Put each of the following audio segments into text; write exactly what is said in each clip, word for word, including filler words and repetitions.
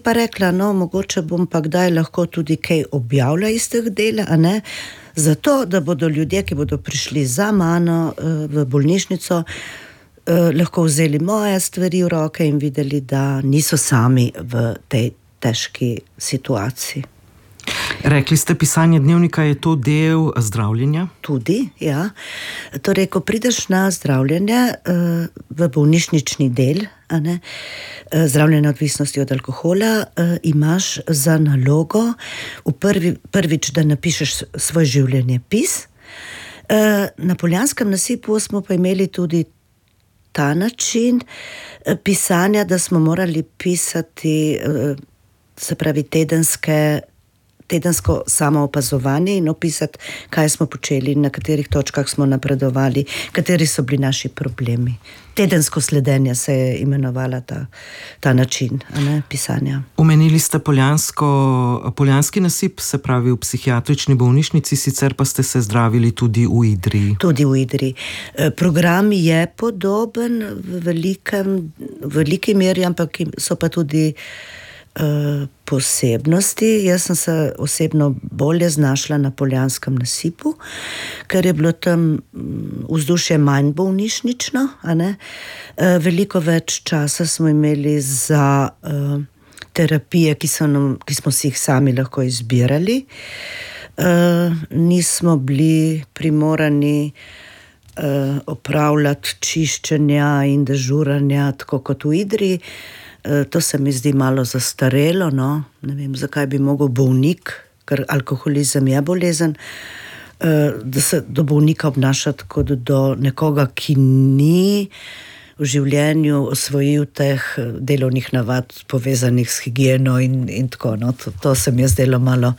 pa rekla, no, mogoče bom pa kdaj lahko tudi kaj objavila iz teh dela, a ne, zato, da bodo ljudje, ki bodo prišli za mano v bolnišnico, lahko vzeli moje stvari v roke in videli, da niso sami v tej težki situaciji. Rekli ste, pisanje dnevnika je to del zdravljenja? Tudi, ja. Torej, ko prideš na zdravljenje v bolnišnični del, a ne, zdravljenje odvisnosti od alkohola, imaš za nalogo v prvi, prvič, da napišeš svoj življenjepis. Na Poljanskem nasipu smo pa imeli tudi ta način pisanja, da smo morali pisati, se pravi, tedenske tedensko samoopazovanje in opisati, kaj smo počeli, na katerih točkah smo napredovali, kateri so bili naši problemi. Tedensko sledenje se je imenovala ta, ta način, a ne, pisanja. Omenili ste Poljansko, Poljanski nasip, se pravi v psihiatrični bolnišnici, sicer pa ste se zdravili tudi v Idriji. Tudi v Idriji. Program je podoben v velikem, v veliki meri, ampak so pa tudi posebnosti. Jaz sem se osebno bolje znašla na Poljanskem nasipu, ker je bilo tam vzdušje manj bolnišnično, a ne. Veliko več časa smo imeli za uh, terapije, ki, so nam, ki smo si jih sami lahko izbirali. Uh, nismo bili primorani uh, opravljati čiščenja in dežuranja, tako kot v Idriji. To se mi zdi malo zastarelo, no, ne vem, zakaj bi mogel bolnik, ker alkoholizem je bolezen, da se do bolnika obnašati kot do nekoga, ki ni v življenju osvojil teh delovnih navad povezanih s higieno in, in tako, no, to, to se mi je zdelo malo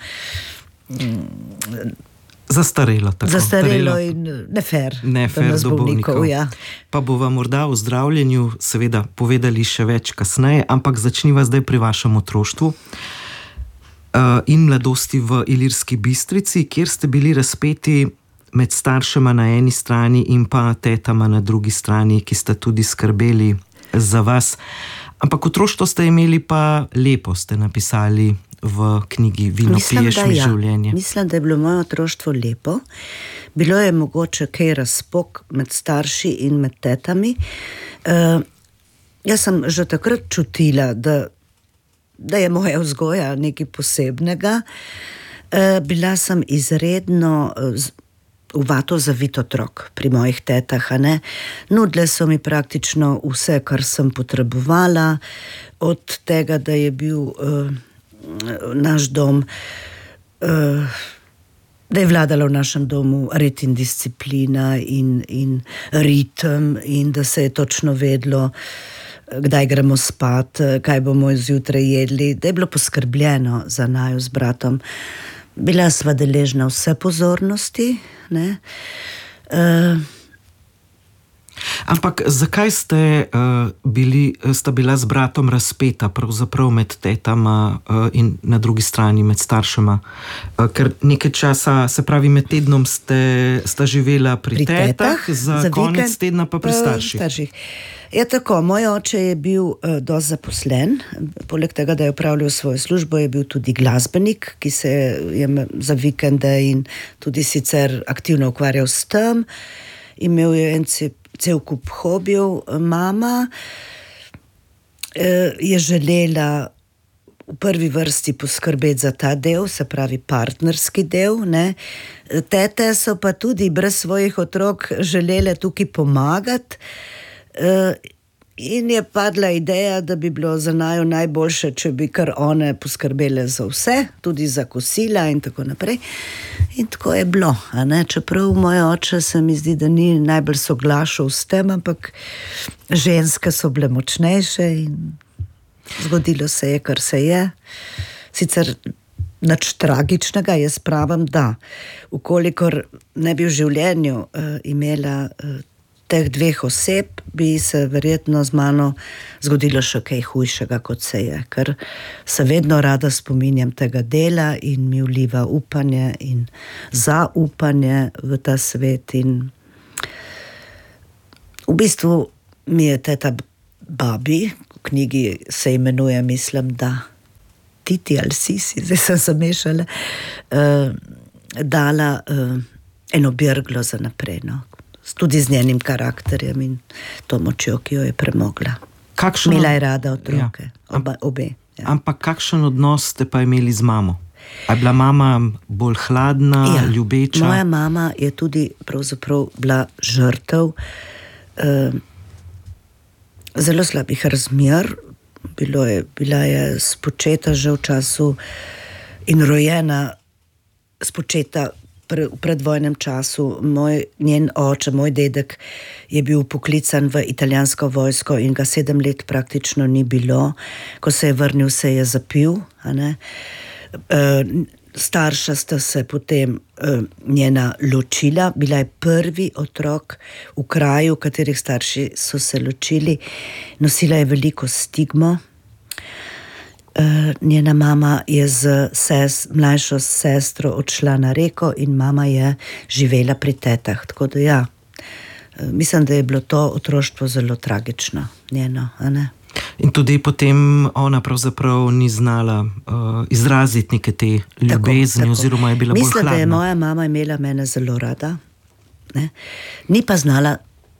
Zastarelo, tako. Zastarelo in nefer. Nefer do bolnikov. Ja. Pa bo vam morda o zdravljenju seveda povedali še več kasneje, ampak začniva zdaj pri vašem otroštvu uh, in mladosti v Ilirski Bistrici, kjer ste bili razpeti med staršema na eni strani in pa tetama na drugi strani, ki sta tudi skrbeli za vas. Ampak otroštvo ste imeli pa lepo, ste napisali v knjigi Vino piješ mi ja. življenje. Mislim, da je bilo moje otroštvo lepo. Bilo je mogoče kaj razpok med starši in med tetami. Uh, jaz sem že takrat čutila, da, da je moja vzgoja nekaj posebnega. Uh, bila sem izredno uh, v vato zavit otrok pri mojih tetah, a ne. Nudile so mi praktično vse, kar sem potrebovala, od tega, da je bil uh, naš dom, uh, da je vladala v našem domu red in disciplina in, in ritem in da se je točno vedlo, kdaj gremo spat, kaj bomo zjutraj jedli, da je bilo poskrbljeno za naju z bratom. Bila sva deležna vse pozornosti, ne. Uh, Ampak zakaj ste uh, bili, sta bila z bratom razpeta pravzaprav med tetama uh, in na drugi strani med staršema? Uh, ker nekaj časa, se pravi med tednom ste, sta živela pri, pri tetah, tetah, za, za konec vikend, tedna pa pri starših. starših. Je tako, moj oče je bil uh, dosti zaposlen, poleg tega, da je opravljal svojo službo, je bil tudi glasbenik, ki se je za vikende in tudi sicer aktivno ukvarjal s tem. Imel je en cep cel kup hobijev. Mama eh, je želela v prvi vrsti poskrbeti za ta del, se pravi partnerski del, ne. Tete so pa tudi brez svojih otrok želele tukaj pomagati eh, in je padla ideja, da bi bilo za naju najboljše, če bi kar one poskrbele za vse, tudi za kosila in tako naprej. In tako je bilo, a ne, čeprav moj oče se mi zdi, da ni najbolj soglašal s tem, ampak ženske so bile močnejše in zgodilo se je, kar se je. Sicer nič tragičnega, jaz pravim, da ukolikor ne bi v življenju uh, imela uh, teh dveh oseb, bi se verjetno z mano zgodilo še kaj hujšega, kot se je, ker se vedno rada spominjam tega dela in mi vliva upanje in zaupanje v ta svet in v bistvu mi je teta Babi, v knjigi se imenuje, mislim, da Titi ali Sisi, zdaj sem zamešala, uh, dala uh, eno birglo za naprej, no. Tudi z njenim karakterjem in to močjo, ki jo je premogla. Kakšen... Imela je rada otroke, ja. Oba, obe. Ja. Ampak kakšen odnos ste pa imeli z mamo? A je bila mama bolj hladna, ja. ljubeča? Moja mama je tudi pravzaprav bila žrtev uh, zelo slabih razmer. Bilo je, bila je spočeta že v času in rojena spočeta pre, v predvojnem času. Moj, njen oče, moj dedek je bil poklican v italijansko vojsko in ga sedem let praktično ni bilo. Ko se je vrnil, se je zapil. A ne? E, starša sta se potem e, njena ločila. Bila je prvi otrok v kraju, v katerih starši so se ločili. Nosila je veliko stigmo. Uh, njena mama je z ses, mlajšo sestro odšla na reko in mama je živela pri tetah. Tako da ja, uh, mislim, da je bilo to otroštvo zelo tragično. Njeno, a ne? In tudi potem ona pravzaprav ni znala uh, izraziti neke te ljubezni, tako, tako. Oziroma je bila mislim, bolj hladna. Mislim, da je moja mama imela mene zelo rada, ne? Ni pa znala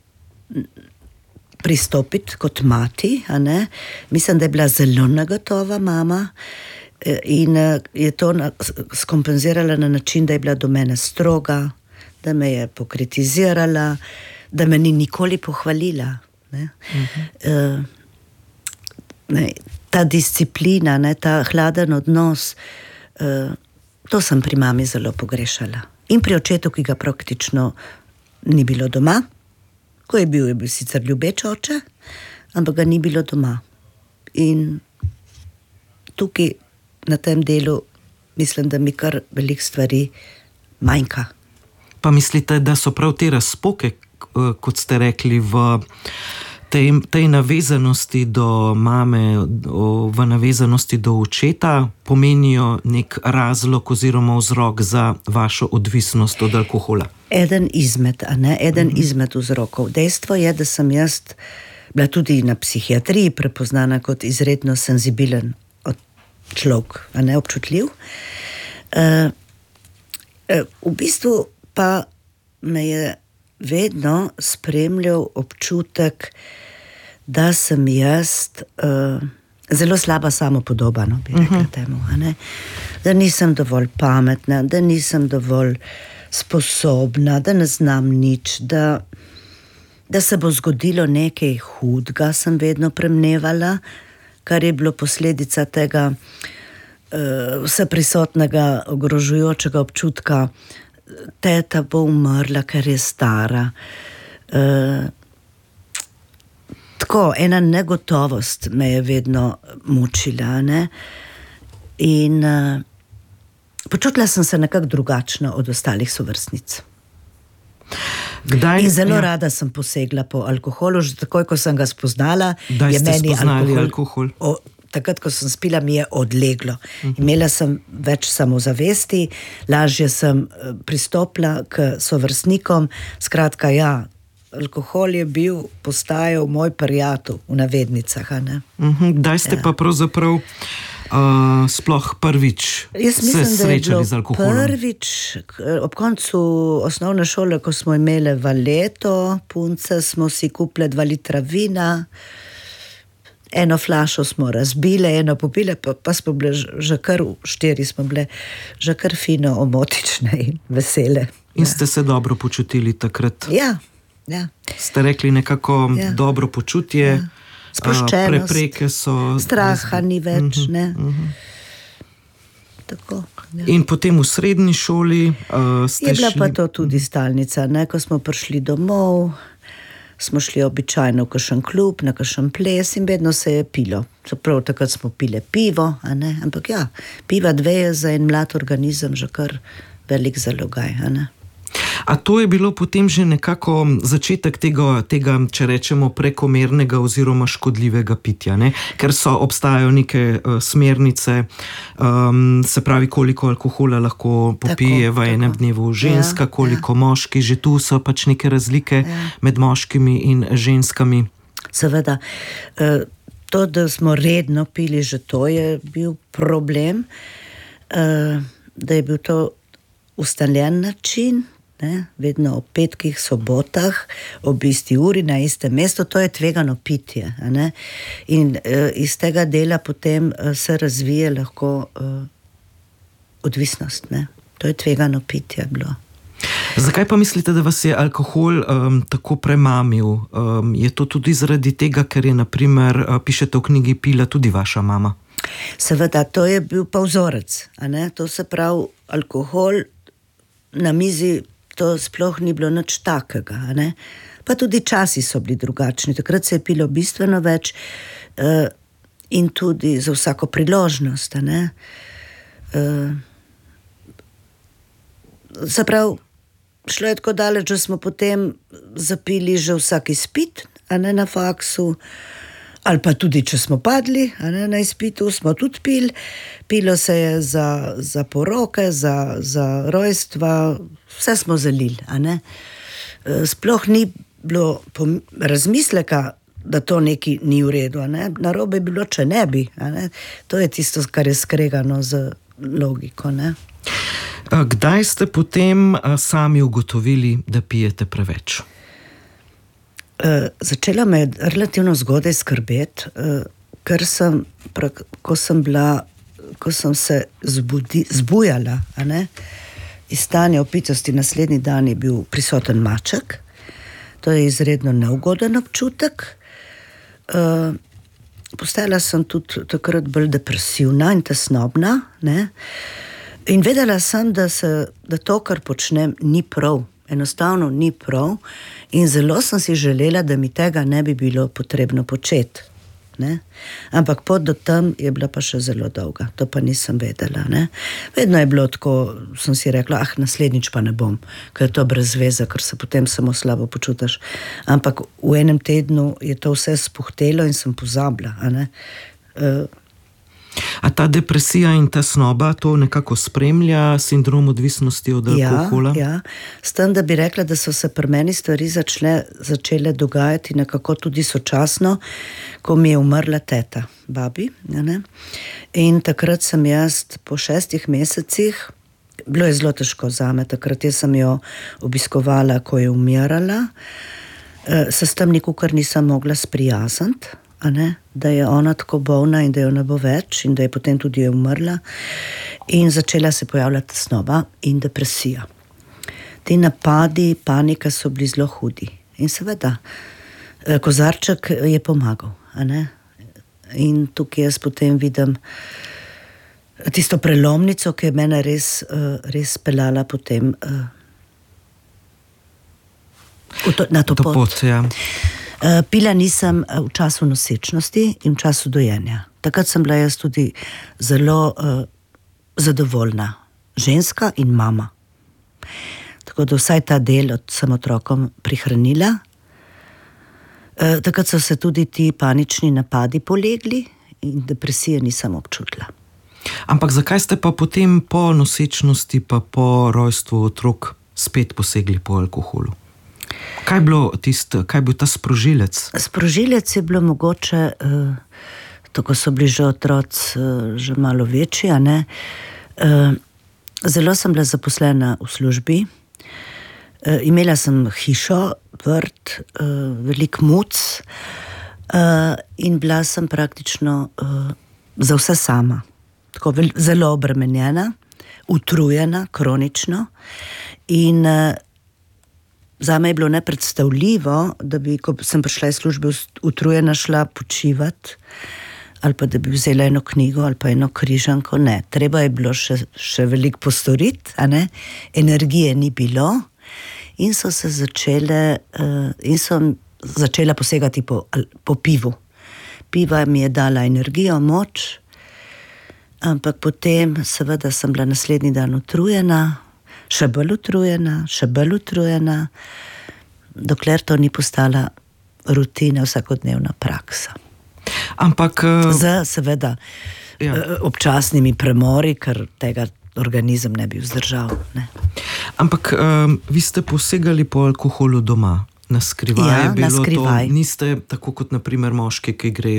pristopiti kot mati, a ne? Mislim, da je bila zelo negotova mama in je to skompenzirala na način, da je bila do mene stroga, da me je pokritizirala, da me ni nikoli pohvalila. Ne? Uh-huh. Uh, ne, ta disciplina, ne, ta hladen odnos, uh, to sem pri mami zelo pogrešala. In pri očetu, ki ga praktično ni bilo doma. Ko je bil, je bil sicer ljubeč oče, ampak ga ni bilo doma. In tukaj na tem delu mislim, da mi kar veliko stvari manjka. Pa mislite, da so prav te razpoke, kot ste rekli, v tej, tej navezanosti do mame, v navezanosti do očeta, pomenijo nek razlog oziroma vzrok za vašo odvisnost od alkohola? Eden izmed, a ne, eden mm-hmm. izmed vzrokov. Dejstvo je, da sem jaz bila tudi na psihiatriji prepoznana kot izredno senzibilen človek, a ne, občutljiv. Uh, uh, v bistvu pa me je vedno spremljal občutek, da sem jaz uh, zelo slaba samopodoba, no, bi rekla uh-huh. temu, a ne? Da nisem dovolj pametna, da nisem dovolj sposobna, da ne znam nič, da, da se bo zgodilo nekaj hudega, sem vedno premnevala, kar je bilo posledica tega uh, vseprisotnega ogrožujočega občutka, teta bo umrla, ker je stara. Uh, tako, ena negotovost me je vedno mučila, ne? In uh, počutila sem se nekako drugačno od ostalih sovrstnic. Kdaj? In zelo ja. rada sem posegla po alkoholu, že takoj, ko sem ga spoznala, Kdaj je ste meni spoznali alkohol, alkohol? O, takrat, ko sem spila, mi je odleglo. Uh-huh. Imela sem več samozavesti, lažje sem pristopila k sovrstnikom. Skratka, ja, alkohol je bil, postajal moj prijatelj v navednicah. Ne? Uh-huh. Kdaj ste ja. pa pravzaprav uh, sploh prvič mislim, se srečali z alkoholom? Prvič, ob koncu osnovne šole, ko smo imeli valeto, punce, smo si kupile dva litra vina, eno flašo smo razbile, eno popile, pa, pa smo bile že kar, štiri smo bile že kar fino omotične in vesele. In ja. ste se dobro počutili takrat? Ja, ja. Ste rekli nekako ja. dobro počutje, ja. Sproščenost, prepreke so... Straha ni več, uh-huh, ne. Uh-huh. Tako, ja. In potem v srednji šoli uh, ste je bila šli... pa to tudi stalnica, ne, ko smo prišli domov, smo šli običajno v kakšen klub, na kakšen ples in vedno se je pilo. Čeprav takrat smo pile pivo, a ne, ampak ja, piva dve je za en mlad organizem že kar velik zalogaj, a ne. A to je bilo potem že nekako začetek tega, tega, če rečemo, prekomernega oziroma škodljivega pitja, ne? Ker so obstajajo neke uh, smernice, um, se pravi, koliko alkohola lahko popije tako, v enem tako. dnevu ženska, ja, koliko ja. moški, že tu so pač neke razlike ja. med moškimi in ženskami. Seveda, uh, to, da smo redno pili, že to je bil problem, uh, da je bil to ustaljen način, ne? Vedno ob petkih, sobotah, ob isti uri, na istem mestu, to je tvegano pitje. A ne? In uh, iz tega dela potem uh, se razvije lahko uh, odvisnost. Ne? To je tvegano pitje bilo. Zakaj pa mislite, da vas je alkohol um, tako premamil? Um, je to tudi zaradi tega, ker je, naprimer, uh, pišete v knjigi, pila tudi vaša mama? Seveda, to je bil pa vzorec. A ne? To se pravi, alkohol na mizi, to sploh ni bilo nič takega. A ne? Pa tudi časi so bili drugačni. Takrat se je pilo bistveno več uh, in tudi za vsako priložnost. A ne? Uh, se pravi, šlo je tako daleč, da smo potem zapili že vsak izpit, a ne na faksu, ali pa tudi, če smo padli, a ne na izpitu, smo tudi pili. Pilo se je za, za poroke, za, za rojstva, vse smo zalili, a ne. Sploh ni bilo razmisleka, da to nekaj ni v redu, a ne. Narobe je bilo, če ne bi, a ne. To je tisto, kar je skregano z logiko, ne. Kdaj ste potem sami ugotovili, da pijete preveč? Začela me je relativno zgodaj skrbeti, ker sem, ko sem bila, ko sem se zbudi, zbujala, a ne, iz stanja opitosti, naslednji dan je bil prisoten maček. To je izredno neugoden občutek. Postala sem tudi takrat bolj depresivna in tesnobna, ne. In vedela sem, da, se, da to, kar počnem, ni prav. Enostavno ni prav. In zelo sem si želela, da mi tega ne bi bilo potrebno početi. Ne? Ampak pot do tam je bila pa še zelo dolga. To pa nisem vedela. Ne? Vedno je bilo tako, sem si rekla, ah, naslednjič pa ne bom, ker je to brez veze, ker se potem samo slabo počutiš. Ampak v enem tednu je to vse spuhtelo in sem pozabila. A ne? Uh, A ta depresija in ta snoba, to nekako spremlja sindrom odvisnosti od alkohola? Ja, ja. S tem, da bi rekla, da so se pri meni stvari začele, začele dogajati nekako tudi sočasno, ko mi je umrla teta, babi. Ne? In takrat sem jaz po šestih mesecih, bilo je zelo težko zame, takrat jaz sem jo obiskovala, ko je umirala, se s tem nikakor nisem mogla sprijazniti. A ne, da je ona tako bolna in da jo ne bo več in da je potem tudi je umrla in začela se pojavljati tesnoba in depresija. Ti napadi, panika so bili zelo hudi in seveda kozarček je pomagal, a ne. In tukaj jaz potem vidim tisto prelomnico, ki je mene res, res pelala potem to, na to, to pot. pot ja. Uh, pila nisem v času nosečnosti in v času dojenja. Takrat sem bila jaz tudi zelo uh, zadovoljna ženska in mama. Tako da vsaj ta del od sem otrokom prihranila. Uh, takrat so se tudi ti panični napadi polegli in depresije nisem občutila. Ampak zakaj ste pa potem po nosečnosti pa po rojstvu otrok spet posegli po alkoholu? Kaj je bilo tist, kaj je bil ta sprožilec? Sprožilec je bilo mogoče, uh, tako so bili že otroci uh, že malo večji, a ne. Uh, zelo sem bila zaposlena v službi. Uh, imela sem hišo, vrt, uh, velik muc uh, in bila sem praktično uh, za vse sama. Tako vel, zelo obremenjena, utrujena, kronično in uh, zame je bilo nepredstavljivo, da bi, ko sem prišla iz službe utrujena, šla počivati, ali pa da bi vzela eno knjigo, ali pa eno križanko. Ne, treba je bilo še, še veliko postoriti, a ne? Energije ni bilo in so se začele, uh, in sem začela posegati po, po pivu. Piva mi je dala energijo, moč, ampak potem seveda sem bila naslednji dan utrujena, še bolj utrujena, še bolj utrujena, dokler to ni postala rutina, vsakodnevna praksa. Ampak... Z, seveda, ja. občasnimi premori, ker tega organizem ne bi vzdržal. Ne. Ampak um, vi ste posegali po alkoholu doma, na skrivaj ja, je bilo na skrivaj. To, niste tako kot naprimer moški, ki grejo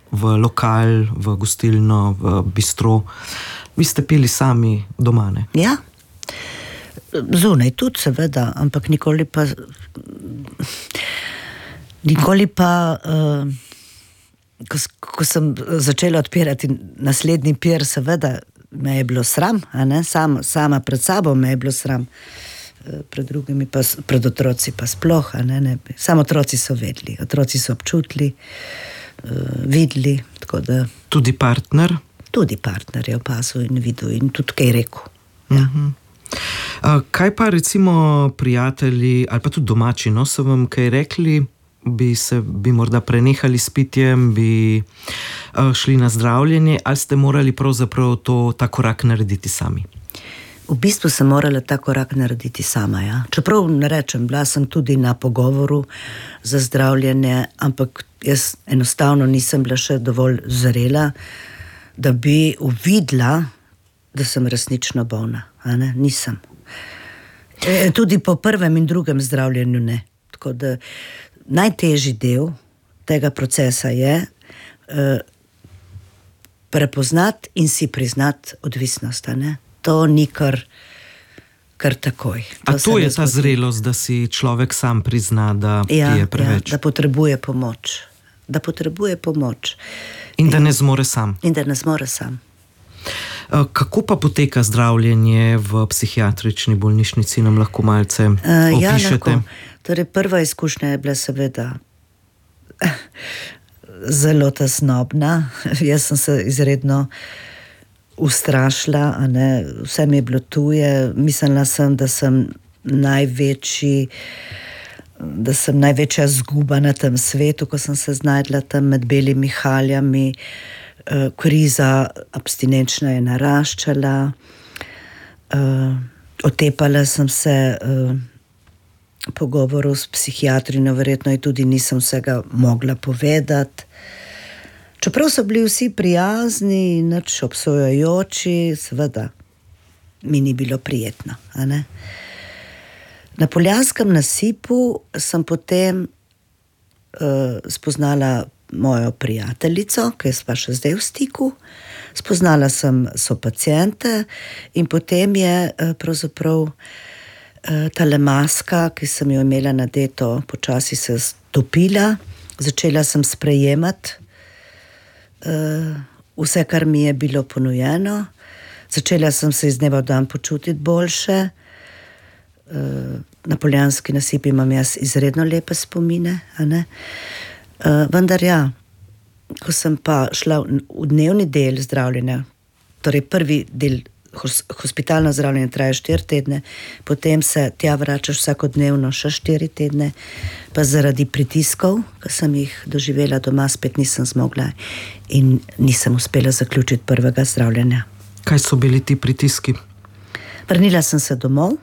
v lokal, v gostilno, v bistro. Vi ste pili sami doma, ne? Ja, zunaj tudi seveda, ampak nikoli pa nikoli pa uh, ko, ko sem začela odpirati naslednji pir, seveda me je bilo sram, a ne, sama, sama pred sabo me je bilo sram, pred drugimi pa, pred otroci pa sploh, a ne, ne. Samo otroci so vedeli, otroci so občutili, uh, videli, tako da... Tudi partner? Tudi partner je opazil in videl in tudi kaj rekel. Ja. Uh-huh. Uh, kaj pa recimo prijatelji ali pa tudi domači, no, so vam kaj rekli, bi se, bi morda prenehali s pitjem, bi uh, šli na zdravljenje, ali ste morali pravzaprav to, ta korak narediti sami? V bistvu sem morala ta korak narediti sama, ja. Čeprav ne rečem, bila sem tudi na pogovoru za zdravljenje, ampak jaz enostavno nisem bila še dovolj zrela, da bi uvidela, da sem resnično bolna, a ne, nisem. E, tudi po prvem in drugem zdravljenju ne. Tako da najtežji del tega procesa je eh, prepoznati in si priznati odvisnost, a ne. To ni kar, kar takoj. To A to je ta zrelost, da si človek sam prizna, da ja, pije preveč? Ja, da potrebuje pomoč. Da potrebuje pomoč. In da ne zmore sam. In da ne zmore sam. Kako pa poteka zdravljenje v psihiatrični bolnišnici, nam lahko malce uh, opišete? Ja, torej, prva izkušnja je bila seveda zelo tesnobna. Jaz sem se izredno ustrašila, a ne, vse mi je bilo tuje. Mislila sem, da sem največji, da sem največja zguba na tem svetu, ko sem se znajdla tam med belimi haljami. Kriza abstinenčna je naraščala, otepala sem se pogovorov s psihiatrinjo, verjetno je tudi nisem vsega mogla povedati. Čeprav so bili vsi prijazni, nič obsojajoči, seveda mi ni bilo prijetno, a ne. Na Poljanskem nasipu sem potem uh, spoznala mojo prijateljico, ki sva še zdaj v stiku. Spoznala sem sopaciente in potem je uh, pravzaprav uh, tale maska, ki sem jo imela nadeto, počasi se stopila. Začela sem sprejemati uh, vse, kar mi je bilo ponujeno. Začela sem se iz dneva v dan počutiti boljše. Uh, na Poljanski nasip imam jaz izredno lepe spomine, a ne? Uh, vendar ja, ko sem pa šla v, v dnevni del zdravljenja, torej prvi del hos, hospitalno zdravljenje traja štiri tedne, potem se tja vračaš vsakodnevno še štiri tedne, pa zaradi pritiskov, ki sem jih doživela doma, spet nisem zmogla in nisem uspela zaključiti prvega zdravljenja. Kaj so bili ti pritiski? Vrnila sem se domov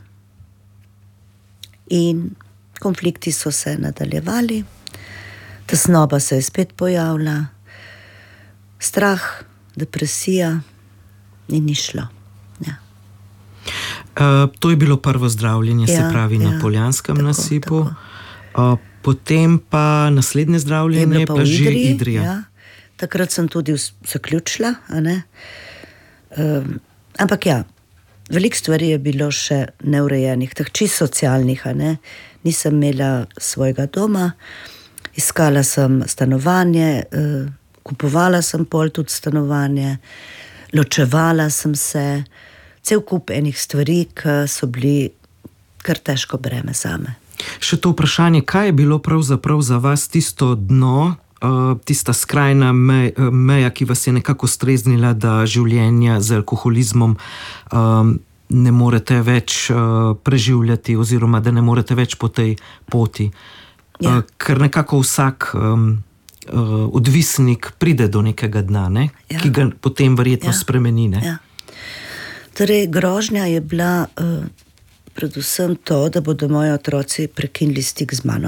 in konflikti so se nadaljevali. Tesnoba se je spet pojavila, strah, depresija in ni šlo. Ja. Uh, to je bilo prvo zdravljenje, ja, se pravi ja, na Poljanskem tako, nasipu. Tako. Uh, potem pa naslednje zdravljenje, pa, pa že Idri, Idrija. Ja. Takrat sem tudi zaključila, a ne. Um, ampak ja, veliko stvari je bilo še neurejenih, tak čisto socialnih, a ne. Nisem imela svojega doma. Iskala sem stanovanje, kupovala sem pol tudi stanovanje, ločevala sem se, cel kup enih stvari, ki so bili kar težko breme zame. Še to vprašanje, kaj je bilo pravzaprav za vas tisto dno, tista skrajna meja, ki vas je nekako streznila, da življenja z alkoholizmom ne morete več preživljati oziroma da ne morete več po tej poti? Ja. Ker nekako vsak um, uh, odvisnik pride do nekega dna, ne? Ja. Ki ga potem verjetno ja. spremeni. Ne? Ja. Torej, grožnja je bila uh, predvsem to, da bodo moji otroci prekinili stik z mano.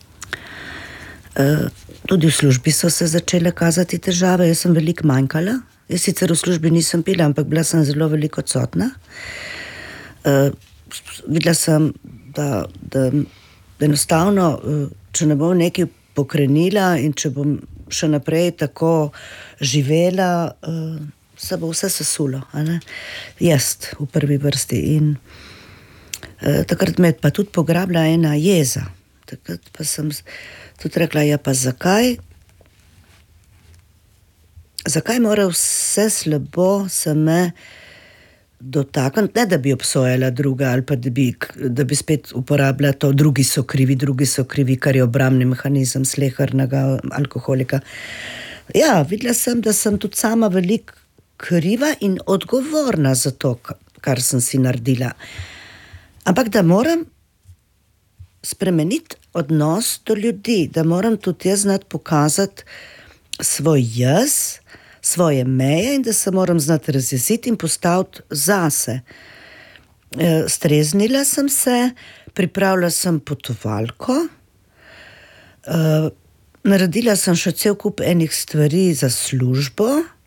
Uh, tudi v službi so se začele kazati težave, jaz sem veliko manjkala. Jaz sicer v službi nisem pila, ampak bila sem zelo veliko odsotna. Uh, videla sem, da, da enostavno, če ne bom nekaj pokrenila in če bom še naprej tako živela, uh, se bo vse sesulo, a ne? Jaz v prvi vrsti. In uh, takrat me pa tudi pograbila ena jeza. Takrat pa sem tudi rekla, ja pa zakaj? Zakaj mora vse slabo se me dotakniti, ne da bi obsojala druga ali pa da bi, da bi spet uporabljala to, drugi so krivi, drugi so krivi, kar je obrambni mehanizem slehernega alkoholika. Ja, videla sem, da sem tudi sama veliko kriva in odgovorna za to, kar sem si naredila. Ampak da moram spremeniti odnos do ljudi, da moram tudi jaz znati pokazati svoj jaz, svoje meje in da se moram znati razjeziti in postaviti zase. E, streznila sem se, pripravila sem potovalko, e, naredila sem še cel kup enih stvari za službo,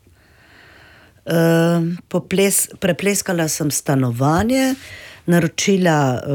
e, poples, prepleskala sem stanovanje, naročila,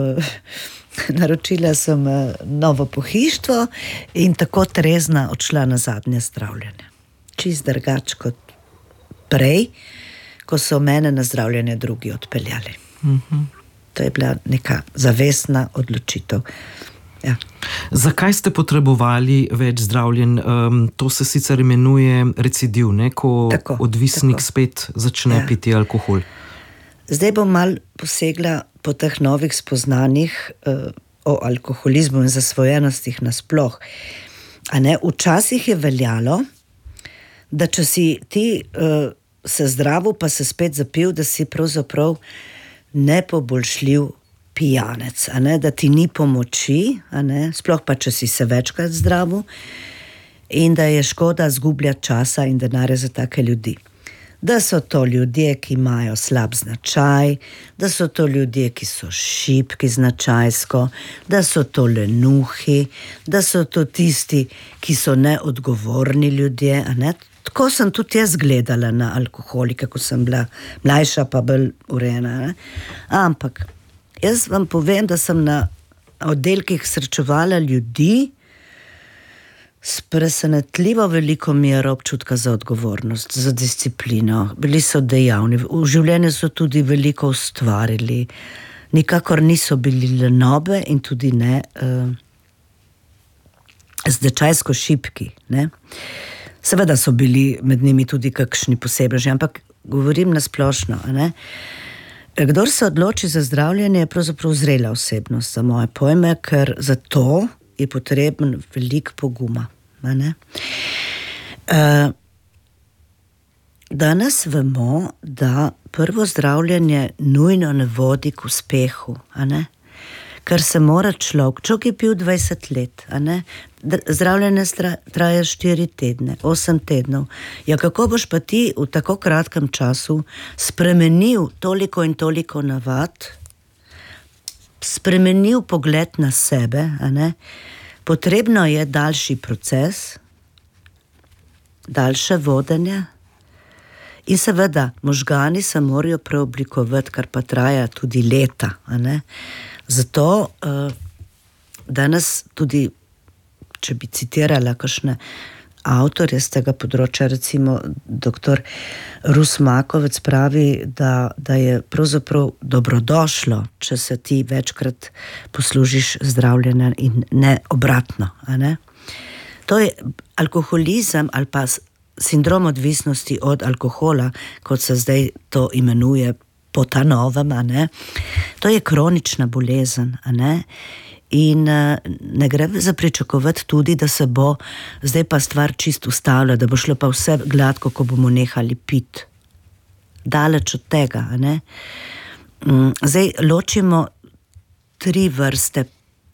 e, naročila sem novo pohištvo in tako trezna odšla na zadnje zdravljenje. Čist drugač kot prej, ko so mene na zdravljenje drugi odpeljali. Mm-hmm. To je bila neka zavestna odločitev. Ja. Zakaj ste potrebovali več zdravljenj? Um, to se sicer imenuje recidiv, ne? Ko tako, odvisnik tako. Spet začne ja. piti alkohol. Zdaj bom mal posegla po teh novih spoznanjih uh, o alkoholizmu in zasvojenostih nasploh. A ne, včasih je veljalo, da če si ti uh, se zdravil, pa se spet zapil, da si pravzaprav nepoboljšljiv pijanec, a ne, da ti ni pomoči, a ne, sploh pa, če si se večkrat zdravil, in da je škoda zgubljati časa in denarja za take ljudi. Da so to ljudje, ki imajo slab značaj, da so to ljudje, ki so šibki značajsko, da so to lenuhi, da so to tisti, ki so neodgovorni ljudje, a ne. Tako sem tudi jaz gledala na alkoholike, ko sem bila mlajša pa bolj urejena. Ne? Ampak jaz vam povem, da sem na oddelkih srečevala ljudi s presenetljivo veliko mero občutka za odgovornost, za disciplino. Bili so dejavni, v življenju so tudi veliko ustvarili, nikakor niso bili lenobe in tudi ne uh, značajsko šibki, ne. Seveda so bili med njimi tudi kakšni posebneži, ampak govorim nasplošno, ne. Kdor se odloči za zdravljenje, je pravzaprav zrela osebnost za moje pojme, ker za to je potreben veliko poguma, ne. Uh, danes vemo, da prvo zdravljenje nujno ne vodi k uspehu, a ne. Ker se mora človek, človek je pil dvajset let, a ne? Zdravljenje traja štiri tedne, osem tednov. Ja, kako boš pa ti v tako kratkem času spremenil toliko in toliko navad, spremenil pogled na sebe, a ne? Potrebno je daljši proces, daljše vodenje in seveda možgani se morajo preoblikovati, kar pa traja tudi leta, a ne? Zato uh, danes tudi, če bi citirala kakšne avtorje z tega področja, recimo doktor Rus Makovec pravi, da, da je pravzaprav dobrodošlo, če se ti večkrat poslužiš zdravljenja in ne obratno. A ne? To je alkoholizem ali pa sindrom odvisnosti od alkohola, kot se zdaj to imenuje po ta novem, a ne? To je kronična bolezen, a ne? In uh, ne gre za pričakovati tudi, da se bo zdaj pa stvar čisto ustavila, da bo šlo pa vse gladko, ko bomo nehali piti. Daleč od tega, a ne? Um, zdaj ločimo tri vrste,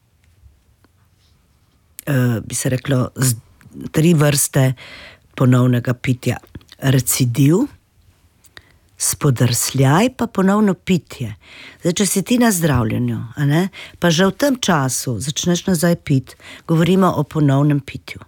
uh, bi se reklo, z, tri vrste ponovnega pitja. Recidiv, spodrsljaj pa ponovno pitje. Zdaj, če si ti na zdravljenju, a ne, pa že v tem času začneš nazaj piti, govorimo o ponovnem pitju.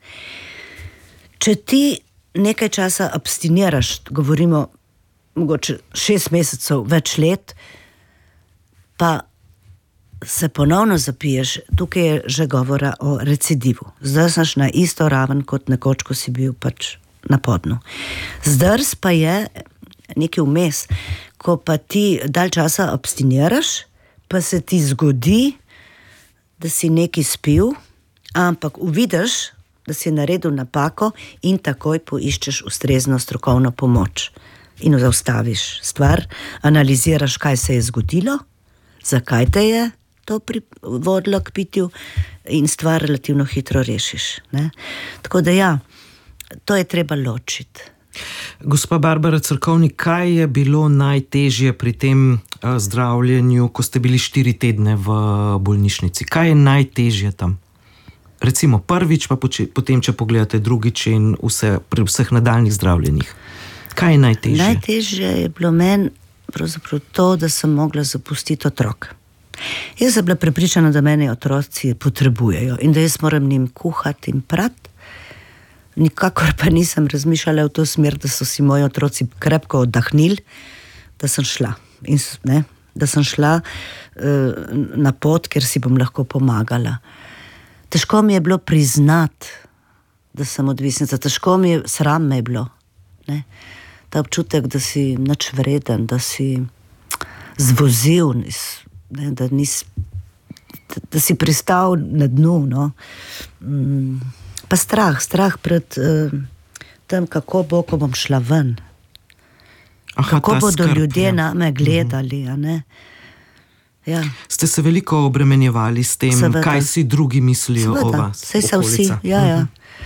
Če ti nekaj časa abstiniraš, govorimo mogoče šest mesecev, več let, pa se ponovno zapiješ, tukaj je že govora o recidivu. Zdaj znaš na isto raven, kot nekoč, ko si bil pač na podnu. Zdrs pa je nekaj vmes, ko pa ti dalj časa abstiniraš, pa se ti zgodi, da si nekaj spil, ampak uvidiš, da si naredil napako in takoj poiščeš ustrezno strokovno pomoč. In zaustaviš stvar, analiziraš, kaj se je zgodilo, zakaj te je to vodilo k pitju in stvar relativno hitro rešiš. Ne? Tako da ja, to je treba ločiti. Gospa Barbara Cerkovnik, kaj je bilo najtežje pri tem zdravljenju, ko ste bili štiri tedne v bolnišnici? Kaj je najtežje tam? Recimo prvič, pa potem, če pogledate drugič in vse, pri vseh nadaljnih zdravljenjih. Kaj je najtežje? Najtežje je bilo meni pravzaprav to, da sem mogla zapustiti otrok. Jaz sem bila prepričana, da mene otroci potrebujejo in da jaz moram njim kuhati in prati. Nikakor pa nisem razmišljala v to smer, da so si moji otroci krepko oddahnili, da sem šla. In, ne, da sem šla uh, na pot, ker si bom lahko pomagala. Težko mi je bilo priznati, da sem odvisnica. Težko mi je, sram me je bilo. Ne? Ta občutek, da si nič vreden, da si zvozil, ne? da, nis, da, da si pristal na dnu. No? Mm, pa strah, strah pred uh, tem, kako bo, ko bom šla ven. Aha, kako bodo skrb, ljudje ja. name gledali, a ne? Ja. Ste se veliko obremenjevali s tem, Seveda. kaj si drugi mislijo Seveda. o vas? Saj so vsi, ja, ja.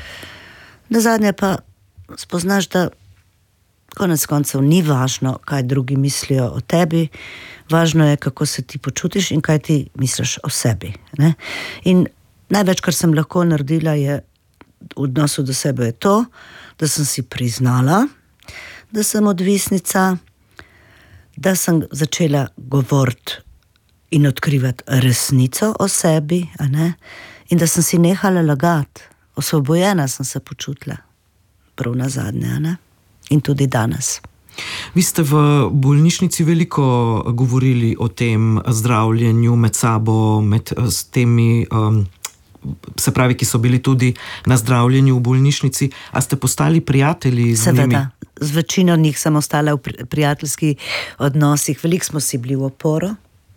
Na zadnje pa spoznaš, da konec koncev ni važno, kaj drugi mislijo o tebi, važno je, kako se ti počutiš in kaj ti misliš o sebi. Ne? In največ, kar sem lahko naredila, je v odnosu do sebe je to, da sem si priznala, da sem odvisnica, da sem začela govoriti in odkrivati resnico o sebi, a ne? In da sem si nehala lagati. Osvobojena sem se počutila, prav nazadnje, a ne? In tudi danes. Vi ste v bolnišnici veliko govorili o tem zdravljenju med sabo, med s temi, um, se pravi, ki so bili tudi na zdravljenju v bolnišnici. A ste postali prijatelji z Seveda. njimi? Seveda, z večino njih sem ostala v prijateljskih odnosih. Veliko smo si bili v oporo.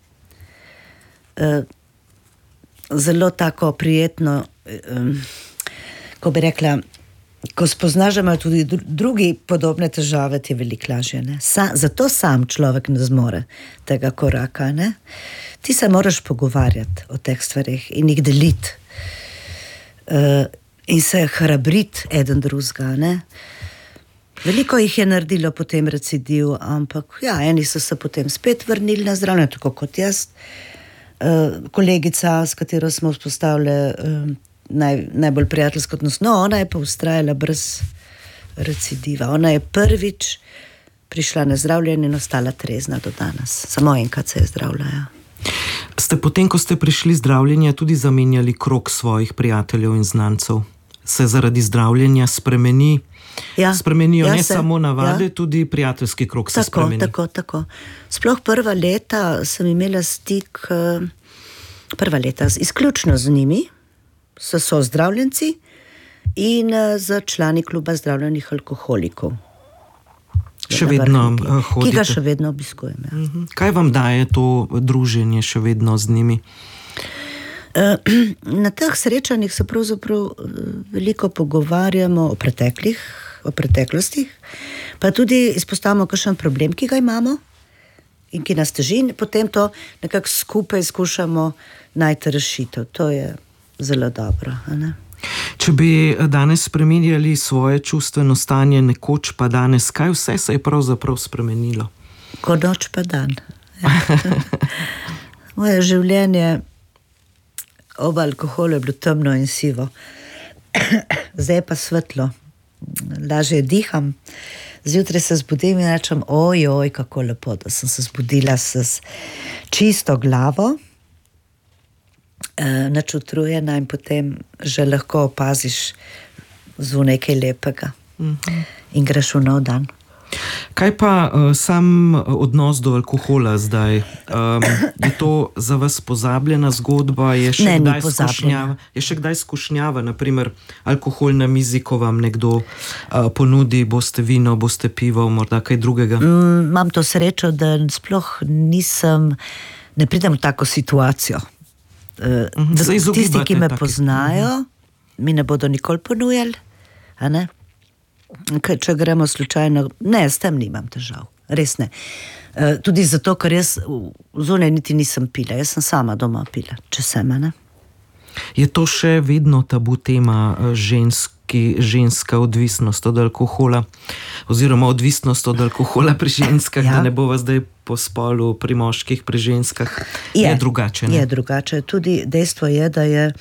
Zelo tako prijetno, ko bi rekla, ko spoznaš, da imajo tudi drugi podobne težave, ti je veliko lažje. Ne? Sa, zato sam človek ne zmore tega koraka. Ne? Ti se moraš pogovarjati o teh stvarih in jih deliti. Uh, in se hrabriti eden drugega. Ne? Veliko jih je naredilo potem recidiv, ampak ja, eni so se potem spet vrnili na zdravljenje, tako kot jaz. Uh, kolegica, s katero smo vzpostavili uh, naj, najbolj prijateljsko odnos, no, ona je pa ustrajala brez recidiva. Ona je prvič prišla na zdravljenje in ostala trezna do danes. Samo enkrat se je zdravila. Ste potem, ko ste prišli zdravljenja, tudi zamenjali krog svojih prijateljev in znancev? Se zaradi zdravljenja spremeni? Ja, spremenijo ja, ne se, samo navade, ja. tudi prijateljski krog se tako, spremeni. Tako, tako. Sploh prva leta sem imela stik, prva leta izključno z njimi, so sozdravljenci in z člani kluba zdravljenih alkoholikov. Še vedno hodite? Ki ga še vedno obiskujem. Ja. Uh-huh. Kaj vam daje to druženje še vedno z njimi? Na teh srečanjih se pravzaprav veliko pogovarjamo o preteklih, o preteklostih, pa tudi izpostavimo kakšen problem, ki ga imamo in ki nas teži, in potem to nekako skupaj skušamo najti rešitev. To je zelo dobro, a ne? Če bi danes spremenjali svoje čustveno stanje, nekoč pa danes, kaj vse se je pravzaprav spremenilo? Ko noč pa dan. Ja. Moje življenje ob alkoholu je bilo temno in sivo. Zdaj je pa svetlo. Lažje diham. Zjutraj se zbudim in rečem, oj, oj, kako lepo, da sem se zbudila s čisto glavo, nič utrujena in potem že lahko opaziš zunaj nekaj lepega. Uh-huh. In greš v nov dan. Kaj pa uh, sam odnos do alkohola zdaj? Um, je to za vas pozabljena zgodba? Je še, ne, kdaj skušnjava? je še kdaj skušnjava? Naprimer, alkohol na mizi, ko vam nekdo uh, ponudi, boste vino, boste pivo, morda kaj drugega? Mm, imam to srečo, da sploh nisem, ne pridem v tako situacijo. Uh, uh, tisti, ki me taki. poznajo, uh-huh. mi ne bodo nikoli ponujali, a ne? Če gremo slučajno, ne, s tem nimam težav, res ne. E, tudi zato, ker jaz zunaj niti nisem pila, jaz sem sama doma pila, če sem, ne. Je to še vedno tabu tema ženski, ženska odvisnost od alkohola, oziroma odvisnost od alkohola pri ženskah, ja. Da ne bova zdaj po spolu pri moških, pri ženskah, je, je drugače, ne? Je drugače, tudi dejstvo je, da je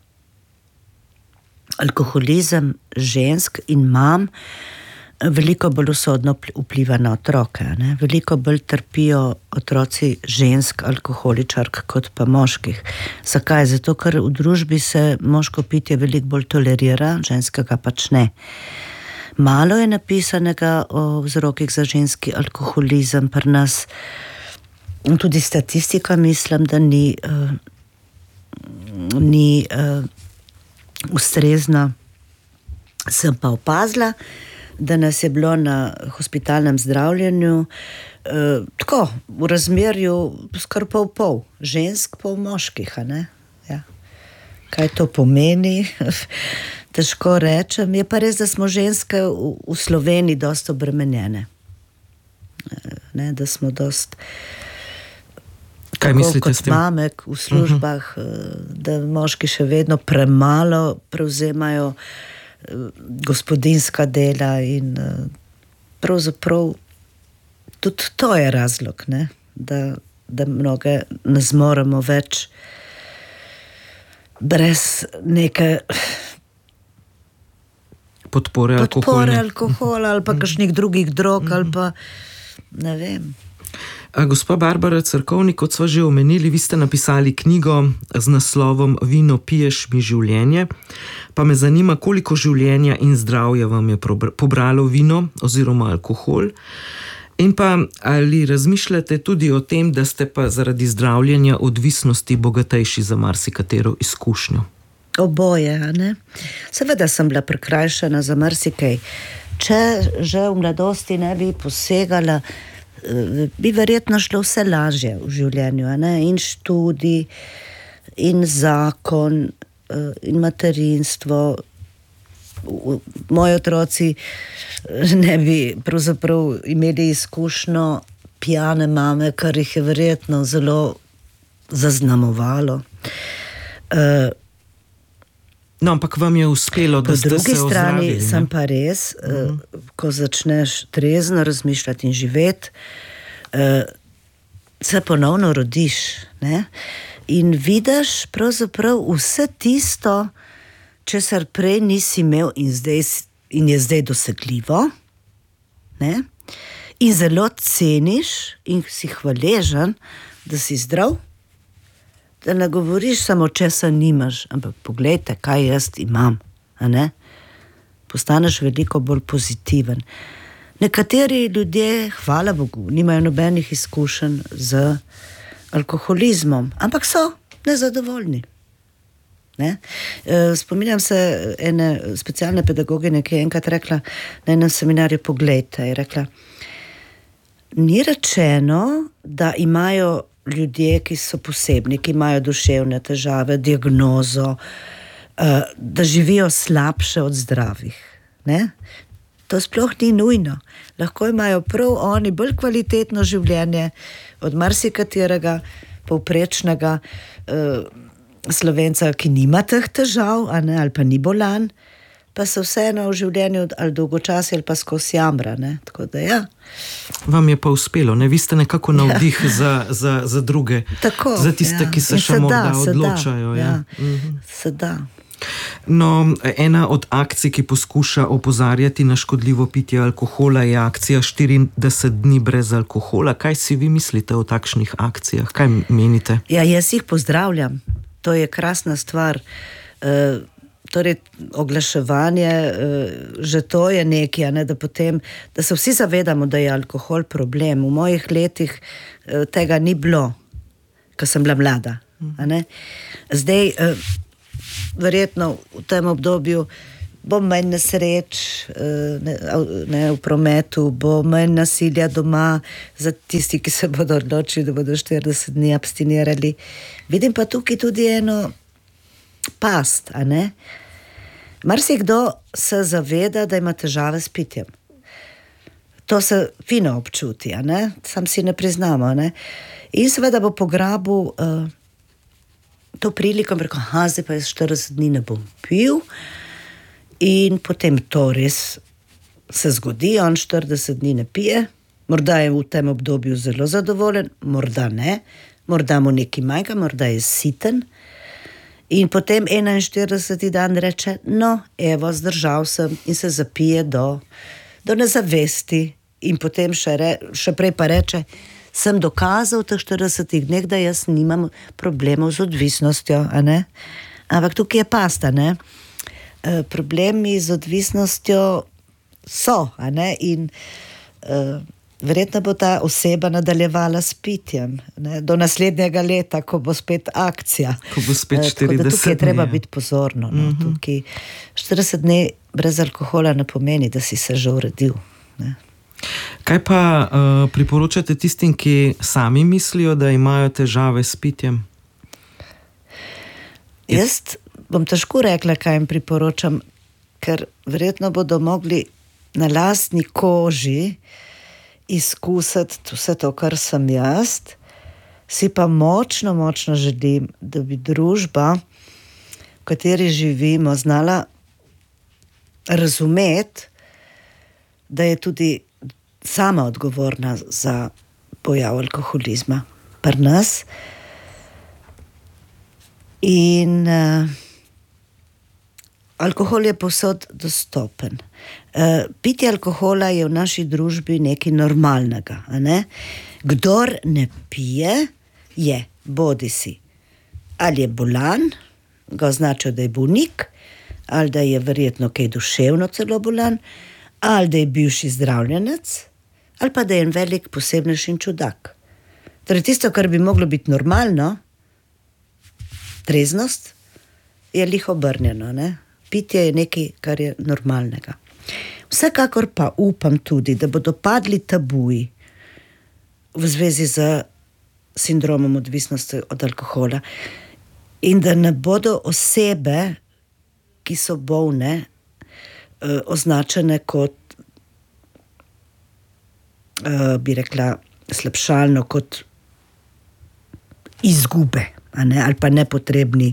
alkoholizem žensk in mam veliko bolj usodno vpliva na otroke. Ne? Veliko bolj trpijo otroci žensk alkoholičark kot pa moških. Zakaj? Zato, ker v družbi se moško pitje veliko bolj tolerira, ženskega pač ne. Malo je napisanega o vzrokih za ženski alkoholizem pri nas. Tudi statistika mislim, da ni, uh, ni uh, ustrezna. Sem pa opazila, da nas je bilo na hospitalnem zdravljenju eh, tako, v razmerju skoraj pol pol, žensk pol moških, a ne? Ja. Kaj to pomeni? Težko rečem. Je pa res, da smo ženske v, v Sloveniji dosti obremenjene. Ne, da smo dosti Kaj tako mislite kot mamek v službah, uh-huh. da moški še vedno premalo prevzemajo gospodinjska dela in pravzaprav tudi to je razlog, ne? Da, da mnoge ne zmoremo več brez neke podpore, podpore alkohola ali pa kakšnih drugih drog mm-hmm. ali pa ne vem. Gospa Barbara Cerkovnik, kot sva že omenili, vi ste napisali knjigo z naslovom Vino piješ mi življenje, pa me zanima, koliko življenja in zdravja vam je pobralo vino oziroma alkohol, in pa ali razmišljate tudi o tem, da ste pa zaradi zdravljenja odvisnosti bogatejši za marsikatero izkušnjo? Oboje, a ne? Seveda sem bila prikrajšana za marsikaj. Če že v mladosti ne bi posegala, bi verjetno šlo vse lažje v življenju, a ne? In študij, in zakon, in materinstvo. Moji otroci ne bi pravzaprav imeli izkušnjo pijane mame, kar jih je verjetno zelo zaznamovalo. No, ampak vam je uspelo, da ste se ozdravili. Po drugi strani sem pa res, uh-huh. ko začneš trezno razmišljati in živeti, se ponovno rodiš, ne? In vidiš pravzaprav vse tisto, česar prej nisi imel in, zdaj, in je zdaj dosegljivo, ne? In zelo ceniš in si hvaležen, da si zdrav, da ne govoriš samo, česa nimaš, ampak poglejte, kaj jaz imam, a ne? Postaneš veliko bolj pozitiven. Nekateri ljudje, hvala Bogu, nimajo nobenih izkušenj z alkoholizmom, ampak so nezadovoljni. Ne? Spominjam se ene specialne pedagogine, ki je enkrat rekla na enem seminarju, poglejte, je rekla, ni rečeno, da imajo ljudje, ki so posebni, ki imajo duševne težave, diagnozo, da živijo slabše od zdravih. Ne? To sploh ni nujno. Lahko imajo prav oni bolj kvalitetno življenje od marsikaterega povprečnega uh, Slovenca, ki nima teh težav, a ne, ali pa ni bolan, pa se vseeno v življenju ali dolgočasi ali pa skozi jamra, ne, tako da ja. Vam je pa uspelo, ne, vi ste nekako navdih ja. za, za, za druge, tako, za tiste, ja. ki se, se še morda odločajo. Da, ja. Ja. Mhm. Se da. No, ena od akcij, ki poskuša opozarjati na škodljivo pitje alkohola, je akcija štirideset dni brez alkohola. Kaj si vi mislite o takšnih akcijah? Kaj menite? Ja, jaz jih pozdravljam. To je krasna stvar. torej oglaševanje, že to je nekaj, ne, da potem, da se vsi zavedamo, da je alkohol problem. V mojih letih tega ni bilo, ko sem bila mlada. A ne? Zdaj, verjetno v tem obdobju bo manj nesreč ne, ne, v prometu, bo manj nasilja doma za tisti, ki se bodo odločili, da bodo štirideset dni abstinirali. Vidim pa tukaj tudi eno past, a ne? Marsikdo se zaveda, da ima težave s pitjem. To se fino občuti, a ne? Sam si ne priznamo, ne? In seveda bo pograbil uh, to priliko in rekel, aha, zdaj pa jaz štirideset dni ne bom pil. In potem to res se zgodi, on štirideset dni ne pije, morda je v tem obdobju zelo zadovoljen, morda ne, morda mu nekaj manjka, morda je siten. In potem enainštirideseti dan reče, no, evo, zdržal sem in se zapije do, do nezavesti. In potem še, re, še prej pa reče, sem dokazal v teh štiridesetih dneh, da jaz nimam problemov z odvisnostjo, a ne? Ampak tukaj je pasta, ne? Uh, problemi z odvisnostjo so, a ne? In uh, verjetno bo ta oseba nadaljevala s pitjem, ne? Do naslednjega leta, ko bo spet akcija. Ko bo spet štirideset dni. Tukaj je treba dni, biti pozorno. No? Mm-hmm. Tukaj štirideset dni brez alkohola ne pomeni, da si se že uredil. Ne? Kaj pa uh, priporočate tistim, ki sami mislijo, da imajo težave s pitjem? Je... Jaz bom težko rekla, kaj jim priporočam, ker verjetno bodo mogli na lastni koži izkusiti vse to, kar sem jaz. Si pa močno, močno želim, da bi družba, v kateri živimo, znala razumeti, da je tudi sama odgovorna za pojav alkoholizma pri nas. In uh, alkohol je povsod dostopen. Uh, pitje alkohola je v naši družbi nekaj normalnega. A ne? Kdor ne pije, je bodisi ali je bolan, ga označijo, da je bolnik, ali da je verjetno kaj duševno celo bolan, ali da je bivši zdravljenec, ali pa da je en velik posebnež in čudak. Torej tisto, kar bi moglo biti normalno, treznost, je lih obrnjeno, ne? Pitje je nekaj, kar je normalnega. Vsekakor pa upam tudi, da bodo padli tabuji v zvezi z sindromom odvisnosti od alkohola in da ne bodo osebe, ki so bolne, označene kot, bi rekla, slabšalno, kot izgube, a ne, ali pa nepotrebni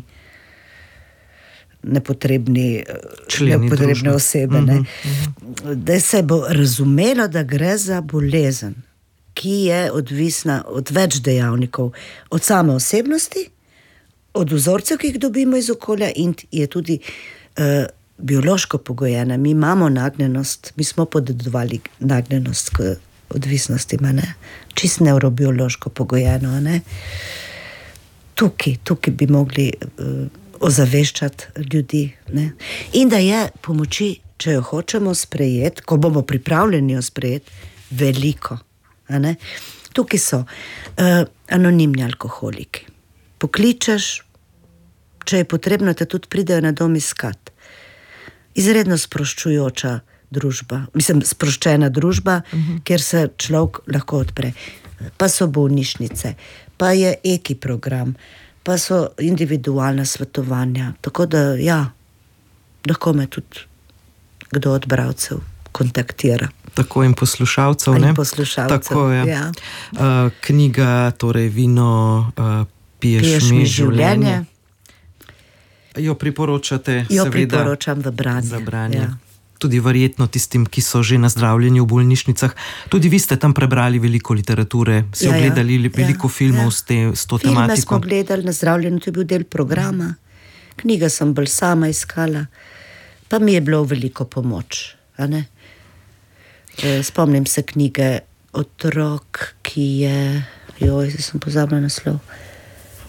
nepotrebni nepotrebne osebe, ne. Uh-huh. Da se bo razumelo, da gre za bolezen, ki je odvisna od več dejavnikov, od same osebnosti, od vzorcev, ki jih dobimo iz okolja in je tudi uh, biološko pogojena. Mi imamo nagnjenost, mi smo podedovali nagnjenost k odvisnosti, ne? Čisto nevrobiološko pogojeno, ne? Tukaj, tukaj bi mogli uh, ozaveščati ljudi, ne? In da je pomoči, če jo hočemo sprejeti, ko bomo pripravljeni jo sprejeti, veliko, a ne? Tukaj so uh, anonimni alkoholiki. Pokličeš, če je potrebno, te tudi pridejo na dom iskat. Izredno sproščujoča družba, mislim, sproščena družba, uh-huh. kjer se človek lahko odpre. Pa so bolnišnice, pa je eki program, pa so individualna svetovanja. Tako da, ja, lahko me tudi kdo od bralcev kontaktira. Tako in poslušalcev, ne? In poslušalcev, tako je. Ja. Uh, knjiga, torej Vino, uh, piješ, piješ mi življenje. Jo priporočate, jo seveda, priporočam v branje. Za branje. Ja. Tudi verjetno tistim, ki so že na zdravljenju v bolnišnicah. Tudi vi ste tam prebrali veliko literature, si ja, ogledali ja, veliko ja, filmov ja. s, te, s to Filme tematiko. Filme smo gledali na zdravljenju, to je bil del programa. Knjiga sem bolj sama iskala, pa mi je bilo veliko pomoč. A ne? Spomnim se knjige Otrok, ki je, joj, sem pozabila naslov.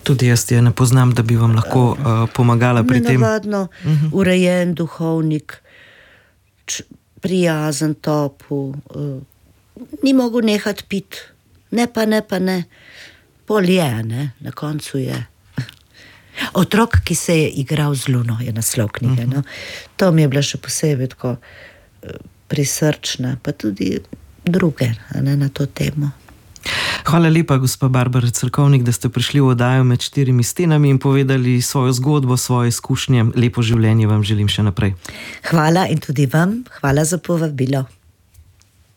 Tudi jaz je ne poznam, da bi vam lahko uh, pomagala pri tem. Nenavadno uh-huh. urejen duhovnik, č, prijazen, topel, uh, ni mogel nehati piti. Ne pa, ne pa, ne. Pol je, ne, na koncu je. Otrok, ki se je igral z luno, je naslov knjige. Uh-huh. No. To mi je bila še posebej tako prisrčna, pa tudi druge, ne, na to temo. Hvala lepa, gospa Barbara Cerkovnik, da ste prišli v oddajo Med štirimi stenami in povedali svojo zgodbo, svoje izkušnje. Lepo življenje vam želim še naprej. Hvala in tudi vam. Hvala za povabilo.